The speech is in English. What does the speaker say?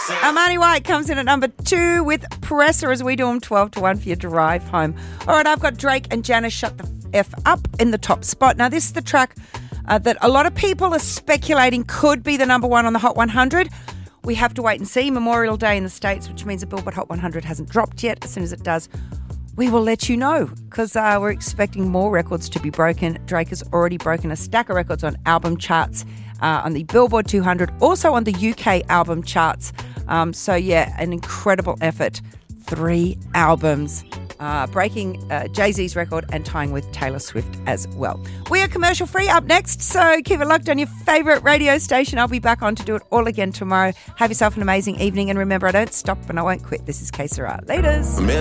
Armani White comes in at number 2 with Presser as we do them 12 to 1 for your drive home. All right, I've got Drake and Janice Shut the F Up in the top spot. Now, this is the track that a lot of people are speculating could be the number 1 on the Hot 100. We have to wait and see. Memorial Day in the States, which means the Billboard Hot 100 hasn't dropped yet. As soon as it does, we will let you know because we're expecting more records to be broken. Drake has already broken a stack of records on album charts, on the Billboard 200, also on the UK album charts. So, yeah, an incredible effort. 3 albums, breaking Jay-Z's record and tying with Taylor Swift as well. We are commercial free up next, so keep it locked on your favourite radio station. I'll be back on to do it all again tomorrow. Have yourself an amazing evening, and remember, I don't stop and I won't quit. This is Que Sera. Laters.